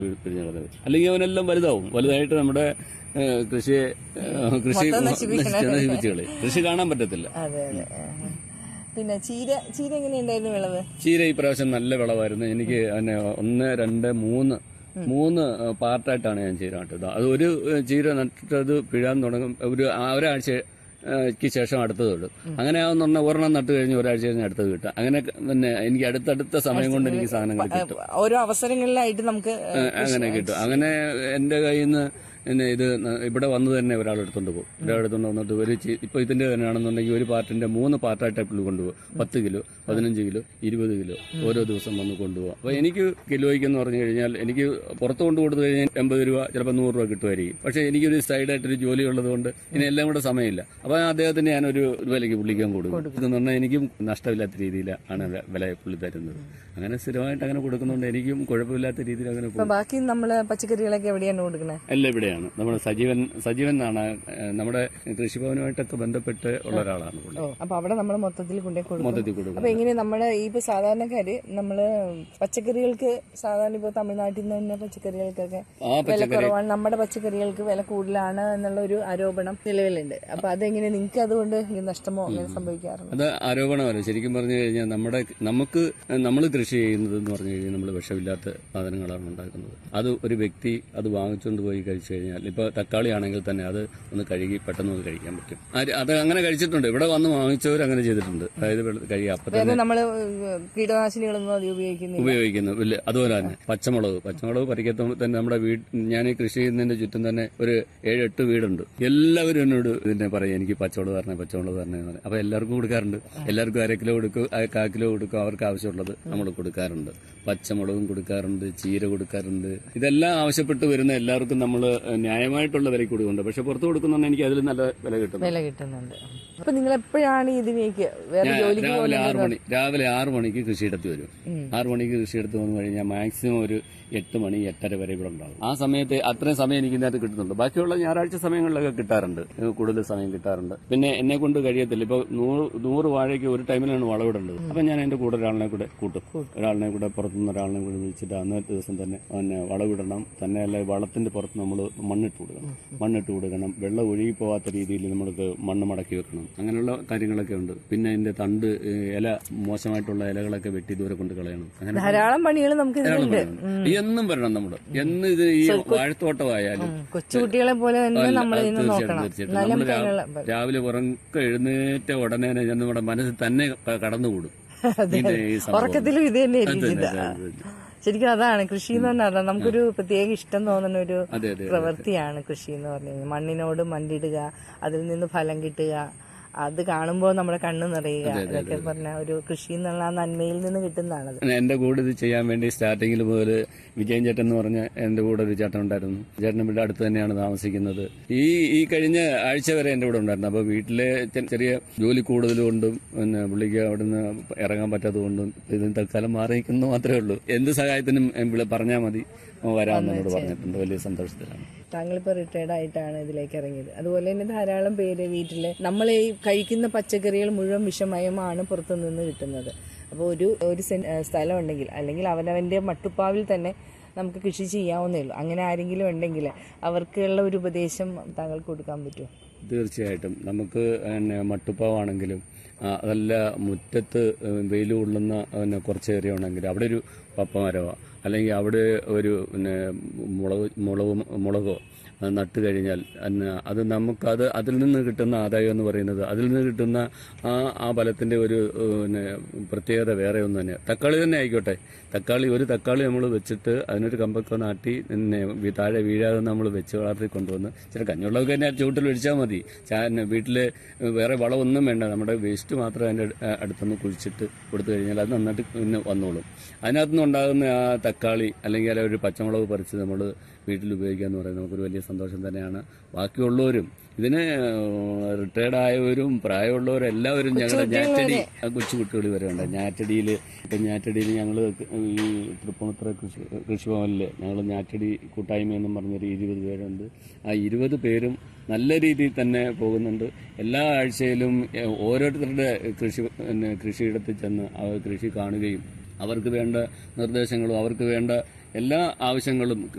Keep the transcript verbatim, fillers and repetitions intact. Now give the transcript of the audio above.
പിരിഞ്ഞു കളഞ്ഞത്. അല്ലെങ്കിൽ അവനെല്ലാം വലുതാവും. വലുതായിട്ട് നമ്മുടെ കൃഷിയെ കൃഷി നശിപ്പിച്ചു കളയും. കൃഷി കാണാൻ പറ്റത്തില്ല. പിന്നെ ചീര ചീര എങ്ങനെയുണ്ടായിരുന്നു വിളവ്? ചീര ഈ പ്രാവശ്യം നല്ല വിളവായിരുന്നു. എനിക്ക് പിന്നെ ഒന്ന് രണ്ട് മൂന്ന് മൂന്ന് പാർട്ടായിട്ടാണ് ഞാൻ ചീര നട്ടത്. അത് ഒരു ചീര നട്ടിട്ട് അത് പിഴാൻ തുടങ്ങും ഒരു ഒരാഴ്ചക്ക് ശേഷം അടുത്തതുള്ളൂ. അങ്ങനെ ആവുന്ന പറഞ്ഞാൽ ഒരെണ്ണം നട്ട് കഴിഞ്ഞ് ഒരാഴ്ച കഴിഞ്ഞ് അടുത്തത് കിട്ടും. അങ്ങനെ പിന്നെ എനിക്ക് അടുത്തടുത്ത സമയം കൊണ്ട് എനിക്ക് സാധനങ്ങൾ കിട്ടും. ഓരോ അവസരങ്ങളിലായിട്ട് നമുക്ക് അങ്ങനെ കിട്ടും. അങ്ങനെ എന്റെ കയ്യിൽ നിന്ന് പിന്നെ ഇത് ഇവിടെ വന്ന് തന്നെ ഒരാൾ എടുത്തോണ്ട് പോകും. ഒരാൾ എടുത്തോണ്ട് വന്നിട്ട് ഒരു ഇപ്പൊ ഇതിന്റെ തന്നെയാണെന്നുണ്ടെങ്കിൽ ഒരു പാർട്ടിന്റെ മൂന്ന് പാർട്ടായിട്ട് കൊണ്ടുപോകും. പത്ത് കിലോ പതിനഞ്ച് കിലോ ഇരുപത് കിലോ ഓരോ ദിവസം വന്ന് കൊണ്ടുപോകാം. അപ്പൊ എനിക്ക് കിലോയ്ക്ക് എന്ന് പറഞ്ഞു കഴിഞ്ഞാൽ എനിക്ക് പുറത്ത് കൊണ്ടു കൊടുത്തു കഴിഞ്ഞാൽ എൺപത് രൂപ ചിലപ്പോൾ നൂറ് രൂപ കിട്ടുമായിരിക്കും. പക്ഷെ എനിക്കൊരു സൈഡായിട്ടൊരു ജോലി ഉള്ളത് കൊണ്ട് ഇനി എല്ലാം കൂടെ സമയമില്ല. അപ്പൊ അദ്ദേഹത്തിന് ഞാനൊരു വിലയ്ക്ക് പുള്ളിക്കാൻ കൊടുക്കും. ഇതെന്ന് പറഞ്ഞാൽ എനിക്കും നഷ്ടമില്ലാത്ത രീതിയിലാണ് വില പുള്ളി തരുന്നത്. അങ്ങനെ സ്ഥിരമായിട്ട് അങ്ങനെ കൊടുക്കുന്നതുകൊണ്ട് എനിക്കും കുഴപ്പമില്ലാത്ത രീതിയിൽ അങ്ങനെ പോകും. ബാക്കി നമ്മള് പച്ചക്കറികളൊക്കെ എവിടെയാണ് കൊടുക്കുന്നത്? എല്ലാം ഇവിടെ നമ്മുടെ സജീവൻ സജീവൻ എന്നാണ് നമ്മുടെ കൃഷിഭവനുമായിട്ടൊക്കെ ബന്ധപ്പെട്ട് ഉള്ള ഒരാളാണ്. അപ്പൊ അവിടെ നമ്മൾ മൊത്തത്തിൽ കൊണ്ടുപോയി മൊത്തത്തിൽ കൊടുക്കും. അപ്പൊ എങ്ങനെ നമ്മുടെ ഈ ഇപ്പൊ സാധാരണക്കാര് നമ്മള് പച്ചക്കറികൾക്ക് സാധാരണ ഇപ്പൊ തമിഴ്നാട്ടിൽ നിന്ന് തന്നെ പച്ചക്കറികൾക്കൊക്കെ വില കുറവാണ്, നമ്മുടെ പച്ചക്കറികൾക്ക് വില കൂടുതലാണ് എന്നുള്ള ഒരു ആരോപണം നിലവിലുണ്ട്. അപ്പൊ അതെങ്ങനെ നിങ്ങൾക്ക് അതുകൊണ്ട് നഷ്ടമോ അങ്ങനെ സംഭവിക്കാറുണ്ട്? അത് ആരോപണമല്ല. ശരിക്കും പറഞ്ഞു കഴിഞ്ഞാൽ നമ്മുടെ നമുക്ക് നമ്മൾ കൃഷി ചെയ്യുന്നത് എന്ന് പറഞ്ഞു കഴിഞ്ഞാൽ നമ്മൾ വിഷമില്ലാത്ത സാധനങ്ങളാണ് ഉണ്ടാക്കുന്നത്. അത് ഒരു വ്യക്തി അത് വാങ്ങിച്ചുകൊണ്ട് പോയി കഴിച്ചു കഴിഞ്ഞാൽ ഇപ്പൊ തക്കാളി ആണെങ്കിൽ തന്നെ അത് ഒന്ന് കഴുകി പെട്ടെന്ന് ഒന്ന് കഴിക്കാൻ പറ്റും. അത് അങ്ങനെ കഴിച്ചിട്ടുണ്ട്. ഇവിടെ വന്ന് വാങ്ങിച്ചവർ അങ്ങനെ ചെയ്തിട്ടുണ്ട്. അതായത് കഴുകി അപ്പൊ തന്നെ നമ്മള് കീടനാശിനികളൊന്നും ഉപയോഗിക്കുന്നു. ഇല്ല, അതുപോലെ തന്നെ പച്ചമുളക് പച്ചമുളക് പറിക്കത്തുമ്പോൾ തന്നെ നമ്മുടെ വീട് ഞാൻ ഈ കൃഷി ചെയ്യുന്നതിന്റെ ചുറ്റും തന്നെ ഒരു ഏഴ് എട്ട് വീടുണ്ട്. എല്ലാവരും എന്നോട് ഇതിനെ പറയും എനിക്ക് പച്ചമുളക് തരണേ പച്ചമുളക് തരണേ. അപ്പൊ എല്ലാവർക്കും കൊടുക്കാറുണ്ട്. എല്ലാവർക്കും അര കിലോ കൊടുക്കും, കാ കിലോ കൊടുക്കും. അവർക്ക് ആവശ്യമുള്ളത് നമ്മൾ കൊടുക്കാറുണ്ട്. പച്ചമുളകും കൊടുക്കാറുണ്ട്, ചീര കൊടുക്കാറുണ്ട്. ഇതെല്ലാം ആവശ്യപ്പെട്ട് വരുന്ന എല്ലാവർക്കും നമ്മൾ ന്യായമായിട്ടുള്ള വിലയ്ക്ക് കൊടുക്കുന്നുണ്ട്. പക്ഷെ പുറത്ത് കൊടുക്കുന്നുണ്ട് എനിക്ക് അതിൽ നല്ല വില കിട്ടും വില കിട്ടുന്നുണ്ട്. അപ്പൊ നിങ്ങൾ എപ്പോഴാണ് ഇതിലേക്ക് രാവിലെ ആറ് മണി രാവിലെ ആറ് മണിക്ക് കൃഷിയിടത്ത് വരും. ആറ് മണിക്ക് കൃഷിയിടത്ത് വന്നു കഴിഞ്ഞാൽ മാക്സിമം ഒരു എട്ട് മണി എട്ടര വരെ ഇവിടെ ഉണ്ടാവും. ആ സമയത്ത് അത്രയും സമയം എനിക്ക് ഇതിനകത്ത് കിട്ടുന്നുണ്ട്. ബാക്കിയുള്ള ഞായറാഴ്ച സമയങ്ങളിലൊക്കെ കിട്ടാറുണ്ട്, കൂടുതൽ സമയം കിട്ടാറുണ്ട്. പിന്നെ എന്നെ കൊണ്ട് കഴിയത്തില്ല. ഇപ്പൊ നൂറ് നൂറ് വാഴയ്ക്ക് ഒരു ടൈമിലാണ് വളവിടേണ്ടത്. അപ്പൊ ഞാൻ എന്റെ കൂടെ ഒരാളിനെ കൂടെ കൂട്ടും. ഒരാളിനെ കൂടെ പുറത്തുനിന്ന് ഒരാളിനെ കൂടെ വിളിച്ചിട്ട് അന്നത്തെ ദിവസം തന്നെ പിന്നെ വളവിടണം. തന്നെ അല്ല വളത്തിന്റെ പുറത്ത് നമ്മൾ മണ്ണിട്ട് കൊടുക്കണം. മണ്ണിട്ട് കൊടുക്കണം. വെള്ളം ഒഴുകി പോവാത്ത രീതിയിൽ നമ്മൾക്ക് മണ്ണ് മടക്കി വെക്കണം. അങ്ങനെയുള്ള കാര്യങ്ങളൊക്കെ ഉണ്ട്. പിന്നെ അതിന്റെ തണ്ട് ഇല മോശമായിട്ടുള്ള ഇലകളൊക്കെ വെട്ടി ദൂരെ കൊണ്ട് കളയണം. അങ്ങനെ ധാരാളം പണികൾ നമുക്ക് എന്നും വരണം. നമ്മൾ എന്ന് ഇത് ഈ വാഴത്തോട്ടമായാലും കൊച്ചുകുട്ടികളെ പോലെ തീർച്ചയായിട്ടും നമ്മൾ രാവിലെ ഉറക്കം എഴുന്നേറ്റ ഉടനെ നമ്മുടെ മനസ്സിൽ തന്നെ കടന്നുകൂടും. ഉറക്കത്തിലും ഇത് തന്നെ. ശരിക്കും അതാണ് കൃഷി എന്ന് പറഞ്ഞാൽ. അതാണ് നമുക്കൊരു പ്രത്യേക ഇഷ്ടം തോന്നുന്ന ഒരു പ്രവൃത്തിയാണ് കൃഷി എന്ന് പറഞ്ഞു കഴിഞ്ഞാൽ. മണ്ണിനോട് മണ്ണിടുക, അതിൽ നിന്ന് ഫലം കിട്ടുക, അത് കാണുമ്പോൾ നമ്മുടെ കണ്ണ് നിറയുക. അതൊക്കെ പറഞ്ഞ ഒരു കൃഷി എന്നുള്ള നന്മയിൽ നിന്ന് കിട്ടുന്നതാണത്. എന്റെ കൂടെ ഇത് ചെയ്യാൻ വേണ്ടി സ്റ്റാർട്ടിങ്ങിൽ മുതൽ വിജയൻ ചേട്ടൻ എന്ന് പറഞ്ഞ എന്റെ കൂടെ ഒരു ചേട്ടൻ ഉണ്ടായിരുന്നു. ചേട്ടൻ ഇവിടെ അടുത്ത് തന്നെയാണ് താമസിക്കുന്നത്. ഈ ഈ കഴിഞ്ഞ ആഴ്ച വരെ എന്റെ കൂടെ ഉണ്ടായിരുന്നു. അപ്പൊ വീട്ടിലെ ചെറിയ ജോലി കൂടുതലുകൊണ്ടും പിന്നെ പുള്ളിക്ക് അവിടുന്ന് ഇറങ്ങാൻ പറ്റാത്തതുകൊണ്ടും ഇതിന് തൽക്കാലം മാറി നിൽക്കുന്നു മാത്രമേ ഉള്ളൂ. എന്ത് സഹായത്തിനും പറഞ്ഞാൽ മതി, വരാമെന്നോട് പറഞ്ഞിട്ടുണ്ട്. വലിയ സന്തോഷത്തിലാണ്. താങ്കളിപ്പോൾ റിട്ടയർഡ് ആയിട്ടാണ് ഇതിലേക്ക് ഇറങ്ങിയത്. അതുപോലെ തന്നെ ധാരാളം പേര് വീട്ടിൽ നമ്മൾ ഈ കഴിക്കുന്ന പച്ചക്കറികൾ മുഴുവൻ വിഷമയമാണ് പുറത്തു നിന്ന് കിട്ടുന്നത്. അപ്പോൾ ഒരു ഒരു സ്ഥലം ഉണ്ടെങ്കിൽ അല്ലെങ്കിൽ അവനവൻ്റെ മട്ടുപ്പാവിൽ തന്നെ നമുക്ക് കൃഷി ചെയ്യാവുന്നേ ഉള്ളൂ. അങ്ങനെ ആരെങ്കിലും ഉണ്ടെങ്കിൽ അവർക്കുള്ള ഒരു ഉപദേശം താങ്കൾക്ക് കൊടുക്കാൻ പറ്റുമോ? തീർച്ചയായിട്ടും. നമുക്ക് പിന്നെ മട്ടുപ്പാവാണെങ്കിലും അതല്ല മുറ്റത്ത് വെയിൽ കൊള്ളുന്ന പിന്നെ കുറച്ച് ഏരിയ ഉണ്ടെങ്കിൽ അവിടെ ഒരു പപ്പമരമോ അല്ലെങ്കിൽ അവിടെ ഒരു പിന്നെ മുളക് മുളക് മുളകോ നട്ട് കഴിഞ്ഞാൽ അത് നമുക്കത് അതിൽ നിന്ന് കിട്ടുന്ന ആദായം എന്ന് പറയുന്നത് അതിൽ നിന്ന് കിട്ടുന്ന ആ ആ ഫലത്തിന്റെ ഒരു പിന്നെ പ്രത്യേകത വേറെ ഒന്നും തന്നെ. തക്കാളി തന്നെ ആയിക്കോട്ടെ, തക്കാളി ഒരു തക്കാളി നമ്മൾ വെച്ചിട്ട് അതിനൊരു കമ്പൊക്കെ നാട്ടി പിന്നെ താഴെ വീഴാതെ നമ്മൾ വെച്ച് വളർത്തി കൊണ്ടുവന്ന് ചില കഞ്ഞുള്ളതൊക്കെ തന്നെ ചുവട്ടിൽ ഒഴിച്ചാൽ മതി. വീട്ടില് വേറെ വളമൊന്നും വേണ്ട, നമ്മുടെ വേസ്റ്റ് മാത്രം അതിൻ്റെ അടുത്തൊന്ന് കുഴിച്ചിട്ട് കൊടുത്തു കഴിഞ്ഞാൽ അത് നന്നായിട്ട് പിന്നെ വന്നോളും. അതിനകത്തുനിന്ന് ഉണ്ടാകുന്ന ആ തക്കാളി അല്ലെങ്കിൽ ഒരു പച്ചമുളക് പറിച്ച് നമ്മൾ വീട്ടിൽ ഉപയോഗിക്കുക എന്ന് പറയുന്നത് നമുക്കൊരു വലിയ സന്തോഷം തന്നെയാണ്. ബാക്കിയുള്ളവരും ഇതിന് റിട്ടയർഡ് ആയവരും പ്രായമുള്ളവരും എല്ലാവരും ഞങ്ങളുടെ ഞാറ്റടി കൊച്ചു കുട്ടികൾ വരെ ഉണ്ട്. ഞാറ്റടിയിൽ ഇപ്പം ഞാറ്റടിയിൽ ഞങ്ങൾ ഈ തൃപ്പൂണിത്തുറ കൃഷി കൃഷിഭവനിൽ ഞങ്ങൾ ഞാറ്റടി കൂട്ടായ്മ എന്നും പറഞ്ഞൊരു ഇരുപത് പേരുണ്ട്. ആ ഇരുപത് പേരും നല്ല രീതിയിൽ തന്നെ പോകുന്നുണ്ട്. എല്ലാ ആഴ്ചയിലും ഓരോരുത്തരുടെ കൃഷി കൃഷിയിടത്തിൽ ചെന്ന് അവർ കൃഷി കാണുകയും അവർക്ക് വേണ്ട നിർദ്ദേശങ്ങളും അവർക്ക് വേണ്ട എല്ലാ ആവശ്യങ്ങളും